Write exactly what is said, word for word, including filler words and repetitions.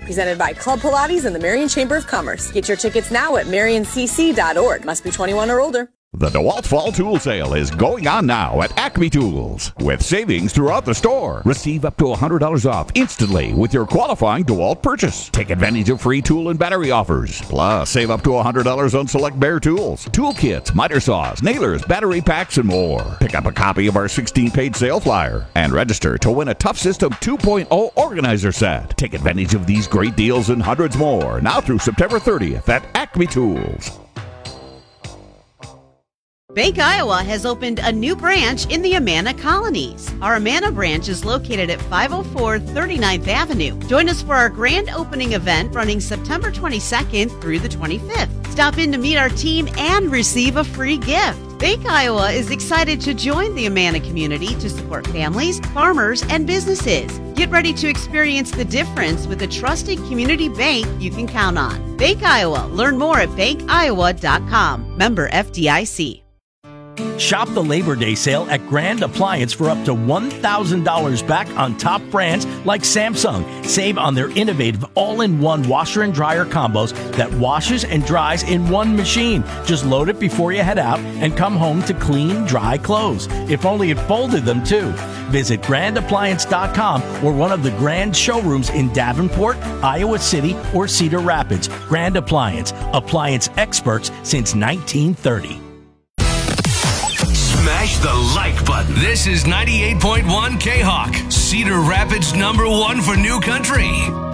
Presented by Club Pilates and the Marion Chamber of Commerce. Get your tickets now at marion c c dot org. Must be twenty-one or older. The DeWalt Fall Tool Sale is going on now at Acme Tools. With savings throughout the store, receive up to one hundred dollars off instantly with your qualifying DeWalt purchase. Take advantage of free tool and battery offers. Plus, save up to one hundred dollars on select Bear tools, tool kits, miter saws, nailers, battery packs, and more. Pick up a copy of our sixteen-page sale flyer and register to win a Tough System two point oh organizer set. Take advantage of these great deals and hundreds more now through September thirtieth at Acme Tools. Bank Iowa has opened a new branch in the Amana Colonies. Our Amana branch is located at five oh four thirty-ninth Avenue. Join us for our grand opening event running September twenty-second through the twenty-fifth. Stop in to meet our team and receive a free gift. Bank Iowa is excited to join the Amana community to support families, farmers, and businesses. Get ready to experience the difference with a trusted community bank you can count on. Bank Iowa. Learn more at bank iowa dot com. Member F D I C. Shop the Labor Day sale at Grand Appliance for up to one thousand dollars back on top brands like Samsung. Save on their innovative all-in-one washer and dryer combos that washes and dries in one machine. Just load it before you head out and come home to clean, dry clothes. If only it folded them too. Visit grand appliance dot com or one of the Grand showrooms in Davenport, Iowa City, or Cedar Rapids. Grand Appliance. Appliance experts since nineteen thirty. Smash the like button. This is ninety-eight point one K-Hawk, Cedar Rapids number one for New Country.